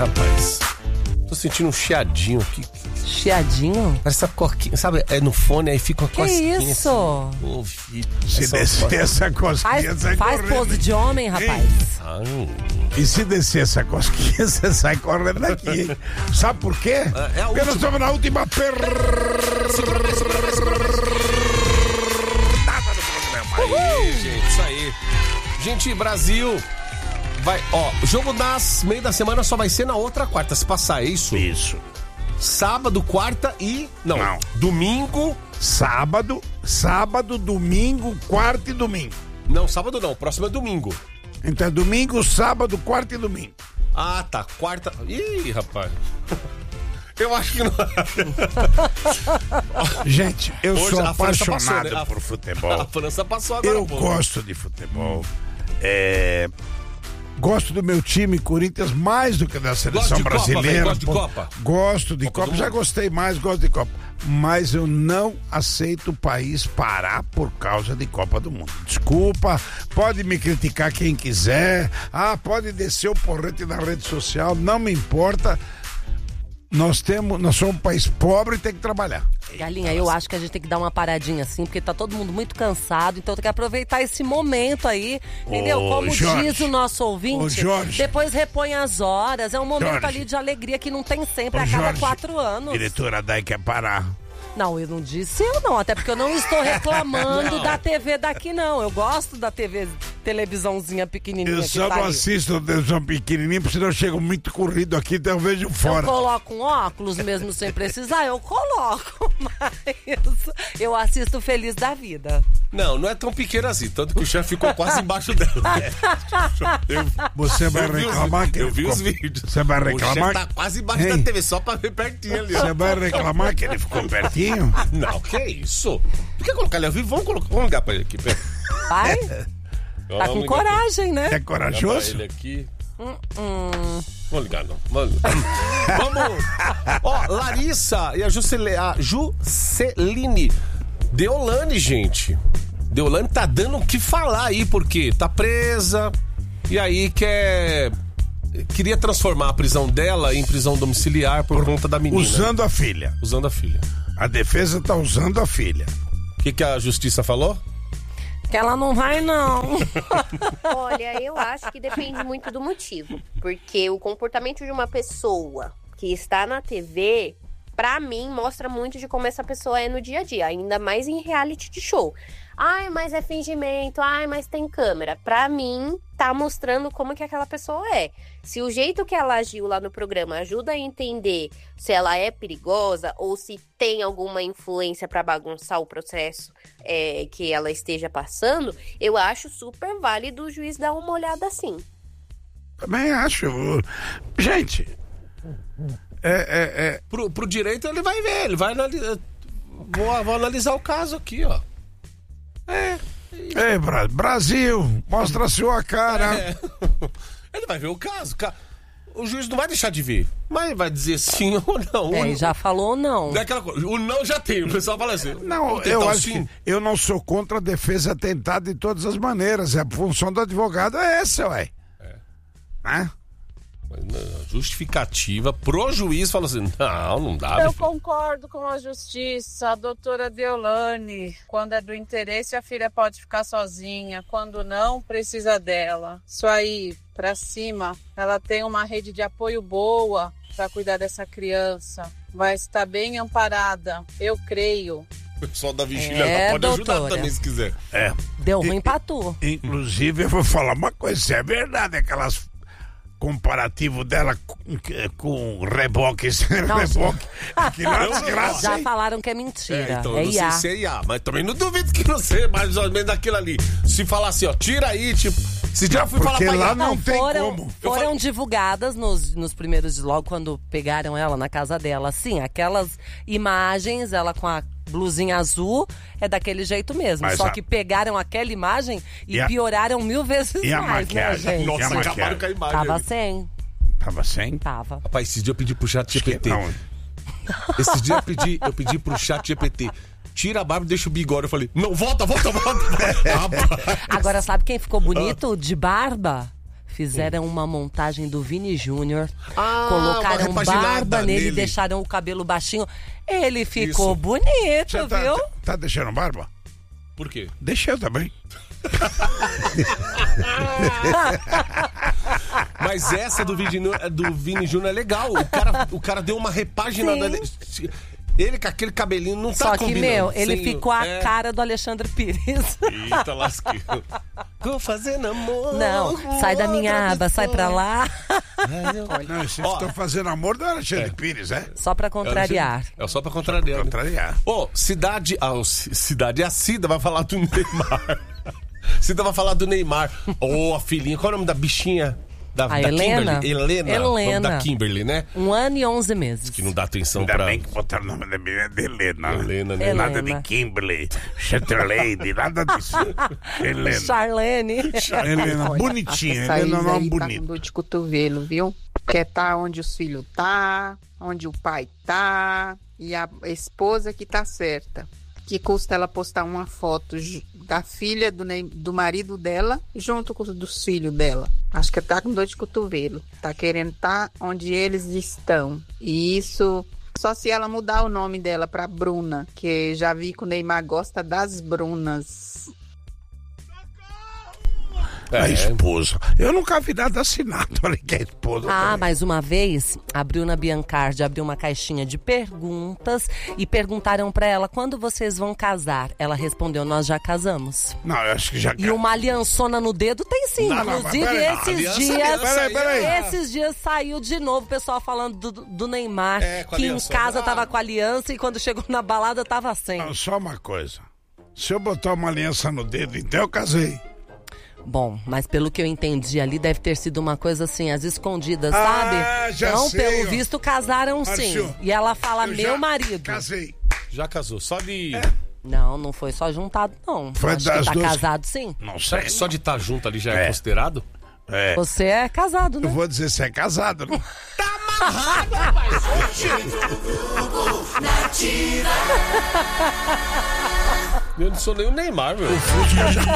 rapaz. Tô sentindo um chiadinho aqui. Chiadinho? Parece essa cosquinha, sabe? É no fone, aí fica uma cosquinha. Que isso? Assim. Ô, filho. Se descer essa cosquinha, sai Faz correndo. pose de homem, rapaz. E se descer essa cosquinha, você sai correndo daqui, hein? Sabe por quê? Porque nós estamos na última Aí, gente, isso aí. Gente, Brasil... Vai, ó, o jogo das meio da semana só vai ser na outra quarta, se passar, é isso? Isso. Sábado, quarta e... Não. Domingo... Sábado, domingo, quarta e domingo. Não, sábado não, o próximo é domingo. Então é domingo, sábado, quarta e domingo. Ah, tá, quarta... Ih, rapaz... Eu acho que não... Gente, eu Hoje sou a França apaixonado passou, né? por futebol. A França passou agora. Eu gosto de futebol. Gosto do meu time, Corinthians, mais do que da seleção brasileira. Gosto de Copa? Gosto de Copa. Já gostei mais, gosto de Copa. Mas eu não aceito o país parar por causa de Copa do Mundo. Desculpa, pode me criticar quem quiser. Pode descer o porrete na rede social, não me importa. Nós somos um país pobre e tem que trabalhar. Galinha, eu acho que a gente tem que dar uma paradinha assim, porque tá todo mundo muito cansado, então tem que aproveitar esse momento aí, entendeu? Como Jorge, diz o nosso ouvinte, Jorge, depois repõe as horas, é um momento Jorge, ali de alegria que não tem sempre, a cada Jorge, 4 anos. Diretora Dai quer parar. Não, eu não disse eu não, até porque eu não estou reclamando da TV daqui não, eu gosto da televisãozinha pequenininha Eu que só tá não ali. assisto a televisão pequenininha, porque senão eu chego muito corrido aqui, então eu vejo fora. Eu coloco um óculos mesmo sem precisar, eu coloco, mas eu assisto feliz da vida. Não é tão pequeno assim, tanto que o chefe ficou quase embaixo dela. Você vai reclamar que eu vi os vídeos. Você vai reclamar? O chefe tá quase embaixo da TV, só pra ver pertinho ali. Você vai reclamar que ele ficou pertinho? Não, que isso? Tu quer colocar ele ao vivo? Vamos ligar pra ele aqui, pera. Vai? Tá com coragem, né? É corajoso? Ele aqui. Vamos ligar, não. Vamos. Ó, Larissa e a Jusceline Deolane, gente. Deolane tá dando o que falar aí, porque tá presa e aí queria transformar a prisão dela em prisão domiciliar por conta da menina. Usando a filha. Usando a filha. A defesa tá usando a filha. O que a justiça falou? Que ela não vai, não. Olha, eu acho que depende muito do motivo. Porque o comportamento de uma pessoa que está na TV, pra mim, mostra muito de como essa pessoa é no dia a dia. Ainda mais em reality de show. Ai, mas é fingimento. Ai, mas tem câmera. Pra mim, tá mostrando como que aquela pessoa é. Se o jeito que ela agiu lá no programa ajuda a entender se ela é perigosa ou se tem alguma influência pra bagunçar o processo que ela esteja passando, eu acho super válido o juiz dar uma olhada assim. Também acho. Gente, Pro direito ele vai ver, ele vai analisar. Vou analisar o caso aqui, ó. Brasil, mostra a sua cara. Ele vai ver o caso. O juiz não vai deixar de ver, mas vai dizer sim ou não. Já falou não. Não é aquela coisa. O não já tem, o pessoal fala assim. Não, eu acho que eu não sou contra a defesa tentada de todas as maneiras. A função do advogado é essa, ué. Né? Justificativa pro juiz fala assim, não dá. Eu concordo com a justiça, a doutora Deolane. Quando é do interesse, a filha pode ficar sozinha. Quando não, precisa dela. Isso aí, pra cima, ela tem uma rede de apoio boa pra cuidar dessa criança. Vai estar bem amparada, eu creio. O pessoal da vigília pode ajudar também, se quiser. Deu ruim pra tu. Inclusive, eu vou falar uma coisa, se é verdade, aquelas comparativo dela com reboque, que não é desgraça. Já falaram que é mentira. Então é eu não IA. sei se é IA, mas também não duvido que não seja mais ou menos daquilo ali. Se falar assim, ó, tira aí, tipo, se já fui falar pra lá IA. não tem como. Foram divulgadas nos primeiros, logo quando pegaram ela na casa dela, sim, aquelas imagens, ela com a blusinha azul, é daquele jeito mesmo. Mas só que pegaram aquela imagem e pioraram 1000 vezes e a mais, maquiagem? né, gente? Nossa, acabaram com a imagem. Tava sem. Tava sem? Tava. Rapaz, esses dias eu pedi pro chat GPT. Esses dias eu pedi pro chat GPT. Tira a barba e deixa o bigode. Eu falei, não, volta. Agora, sabe quem ficou bonito de barba? Fizeram uma montagem do Vini Júnior, uma colocaram repaginada barba nele, nele. deixaram o cabelo baixinho. Ele ficou Isso. bonito, Você viu? tá deixando barba? Por quê? Deixa eu também. Mas essa do Vini Júnior é legal. O cara deu uma repaginada. Ele com aquele cabelinho não tá Só que, combinando. ele Sem ficou a cara do Alexandre Pires. Eita, lasqueiro. Vou fazer namoro. Não, sai da minha aba, sai pra lá. Não, vocês estão fazendo amor do Alexandre Pires, é? Só pra contrariar. É só pra contrariar. né? Contrariar. Ô, Cidade. A Cida vai falar do Neymar. Cida vai falar do Neymar. Ô, a filhinha. Qual é o nome da bichinha? Da Helena? Kimberly. Helena. Nome da Kimberly, né? 1 ano e 11 meses. Que não dá atenção Ainda pra. bem que botaram o nome da menina de Helena. Helena, né? Helena. Nada de Kimberly, Chatterlady, nada disso. Helena. Charlene. Helena, bonitinha. Essa Helena é um Isa nome aí tá com bonito. dor de cotovelo, viu? Quer tá onde os filhos tá, onde o pai tá, e a esposa que tá certa. Que custa ela postar uma foto da filha do marido dela junto com os dos filhos dela. Acho que tá com dor de cotovelo. Tá querendo estar onde eles estão. E isso só se ela mudar o nome dela pra Bruna, que já vi que o Neymar gosta das Brunas. A esposa. Eu nunca vi nada assinado ali que é a esposa. também. Mais uma vez, a Bruna Biancardi abriu uma caixinha de perguntas e perguntaram pra ela, quando vocês vão casar? Ela respondeu, nós já casamos. Não, eu acho que já. E uma aliançona no dedo tem sim. Não, não, Inclusive, mas peraí, esses aliança, dias. peraí. Esses dias saiu de novo o pessoal falando do Neymar, com a que em aliança. casa tava com a aliança e quando chegou na balada tava sem. Não, só uma coisa. Se eu botar uma aliança no dedo, então eu casei. Bom, mas pelo que eu entendi ali, deve ter sido uma coisa assim, às escondidas, Ah, sabe? já Então, sei, pelo ó. visto, casaram sim. Márcio, E ela fala, eu meu já marido. Casei. Já casou. Só de. Não foi só juntado, não. Foi Acho das que tá duas- casado sim. Não Será sei. que só de estar junto ali já é considerado? É. Você é casado, né? Eu vou dizer se é casado, né? Eu não sou nem o Neymar, meu.